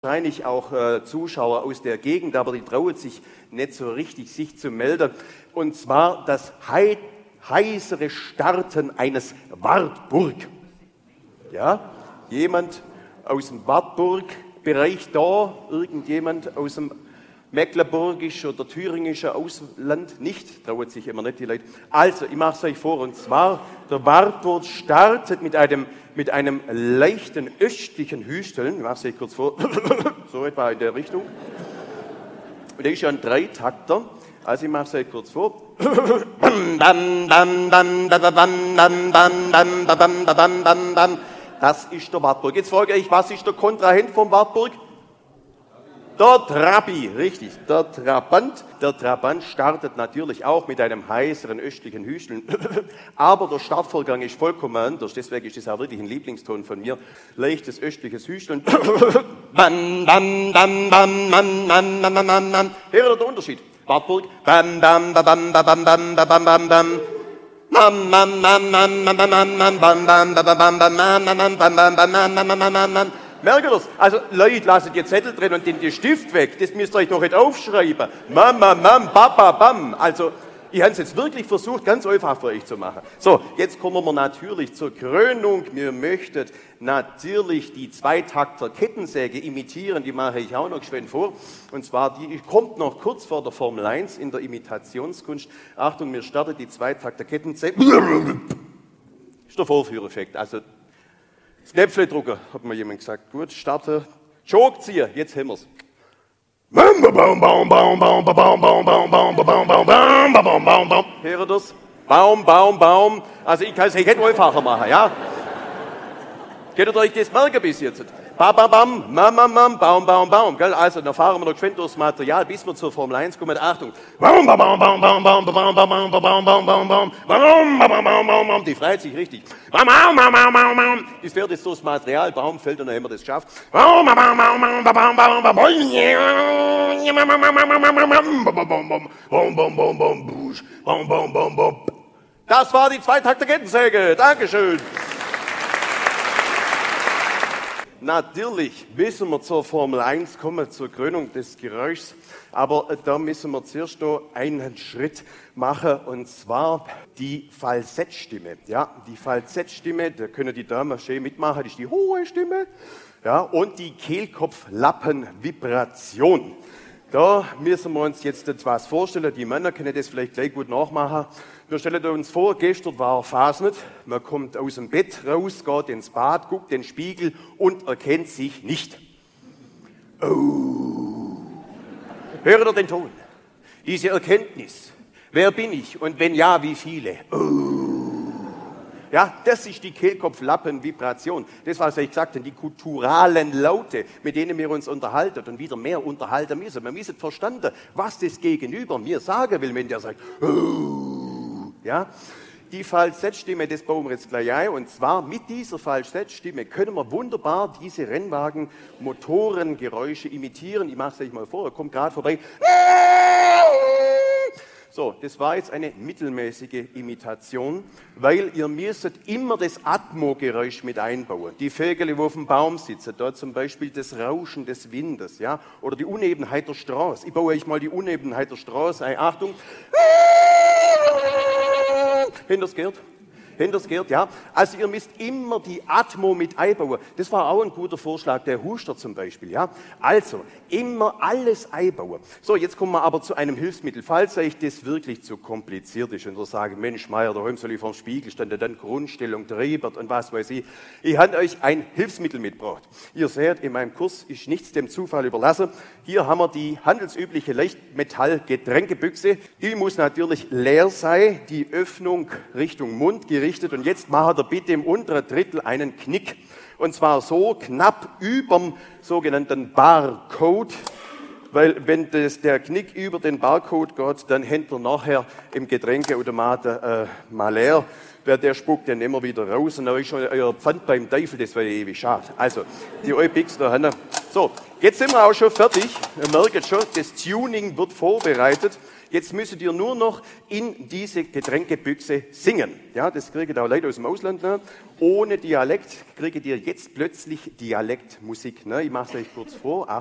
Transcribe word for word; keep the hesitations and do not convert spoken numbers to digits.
wahrscheinlich auch äh, Zuschauer aus der Gegend, aber die trauen sich nicht so richtig, sich zu melden. Und zwar das hei heisere Starten eines Wartburg. Ja, jemand aus dem Wartburg-Bereich da, irgendjemand aus dem mecklenburgischen oder thüringischen Ausland nicht, traut sich immer nicht die Leute. Also, ich mache es euch vor, und zwar, der Wartburg startet mit einem, mit einem leichten östlichen Hüsteln, ich mache es euch kurz vor, so etwa in der Richtung. Und der ist ja ein Dreitakter, also ich mache es euch kurz vor. Das ist der Wartburg. Jetzt frage ich, was ist der Kontrahent vom Wartburg? Der Trabi, richtig, der Trabant. Der Trabant startet natürlich auch mit einem heißeren östlichen Hüsteln, aber der Startvorgang ist vollkommen anders, deswegen ist das auch wirklich ein Lieblingston von mir. Leichtes östliches Hüsteln. Bam, bam, bam, bam, bam, bam, bam, bam, bam. Hier ist der Unterschied. Wartburg. Bam, bam, bam, bam, bam, bam, bam, bam, bam, bam. Bam, bam, bam, bam, bam, bam, bam, bam, bam, bam, bam, bam, bam, bam, bam, bam, bam, bam. Merkt ihr das? Also, Leute, lasst die Zettel drin und den Stift weg. Das müsst ihr euch noch nicht aufschreiben. Mama, Mam, Papa, Bam. Also, ich habe es jetzt wirklich versucht, ganz einfach für euch zu machen. So, jetzt kommen wir natürlich zur Krönung. Wir möchten natürlich die Zweitakter Kettensäge imitieren. Die mache ich auch noch geschwind vor. Und zwar, die kommt noch kurz vor der Formel eins in der Imitationskunst. Achtung, wir starten die Zweitakter Kettensäge. Das ist der Vorführeffekt. Also, das Knöpfle drucken, hat mir jemand gesagt. Gut, starten. Choke ziehen, jetzt haben wir es. Hört ihr das? Baum, Baum, Baum. Also ich kann es nicht einfacher machen, ja? Könnt ihr euch das merken bis jetzt? Bam, bam, bam, mam, mam, mam, baum, baum, baum. Gell? Also, dann fahren wir noch geschwind durchs Material, bis wir zur Formel eins kommen. Achtung. Die freut sich richtig. Das fährt jetzt durchs Material, Baum fällt und dann haben wir das geschafft. Das war die Zweitakter Kettensäge. Dankeschön. Natürlich müssen wir zur Formel eins kommen, zur Krönung des Geräuschs, aber da müssen wir zuerst noch einen Schritt machen, und zwar die Falsettstimme. Ja, die Falsettstimme, da können die Damen schön mitmachen, das ist die hohe Stimme, ja, und die Kehlkopflappenvibration. Da müssen wir uns jetzt etwas vorstellen, die Männer können das vielleicht gleich gut nachmachen. Wir stellen uns vor, gestern war Fasnet, man kommt aus dem Bett raus, geht ins Bad, guckt den Spiegel und erkennt sich nicht. Oh. Hört ihr den Ton? Diese Erkenntnis. Wer bin ich und wenn ja, wie viele? Oh. Ja, das ist die Kehlkopflappenvibration. Das, was ich gesagt habe, die kulturalen Laute, mit denen wir uns unterhalten und wieder mehr unterhalten müssen. Wir müssen verstanden, was das Gegenüber mir sagen will, wenn der sagt, oh. Ja, die Falsettstimme, das bauen wir jetzt gleich ein. Und zwar mit dieser Falsettstimme können wir wunderbar diese Rennwagen-Motorengeräusche imitieren. Ich mache es euch mal vor, er kommt gerade vorbei. So, das war jetzt eine mittelmäßige Imitation, weil ihr müsstet immer das Atmo-Geräusch mit einbauen. Die Vögel, die auf dem Baum sitzen, da zum Beispiel das Rauschen des Windes, ja, oder die Unebenheit der Straße. Ich baue euch mal die Unebenheit der Straße ein. Achtung. Hinters gehört? Hinters gehört, ja. Also ihr müsst immer die Atmo mit einbauen. Das war auch ein guter Vorschlag, der Huster zum Beispiel, ja. Also, immer alles einbauen. So, jetzt kommen wir aber zu einem Hilfsmittel. Falls euch das wirklich zu kompliziert ist und ihr sagt, Mensch, Meier, daheim soll ich vor dem Spiegel stehen, dann Grundstellung, Treibert und was weiß ich. Ich habe euch ein Hilfsmittel mitgebracht. Ihr seht, in meinem Kurs ist nichts dem Zufall überlassen. Hier haben wir die handelsübliche Leichtmetall-Getränkebüchse. Die muss natürlich leer sein, die Öffnung Richtung Mund gerichtet. Und jetzt macht er bitte im unteren Drittel einen Knick. Und zwar so knapp überm sogenannten Barcode. Weil wenn das, der Knick über den Barcode geht, dann hängt er nachher im Getränkeautomaten äh, mal leer. Wer der spuckt, den nehmen wir wieder raus. Und dann ist schon euer Pfand beim Teufel, das wäre ewig schade. Also, die Eupix da hinten. So, jetzt sind wir auch schon fertig. Ihr merkt schon, das Tuning wird vorbereitet. Jetzt müsstet ihr nur noch in diese Getränkebüchse singen. Ja, das kriegt auch Leute aus dem Ausland. Ne? Ohne Dialekt kriegt ihr jetzt plötzlich Dialektmusik. Ne? Ich mache es euch kurz vor.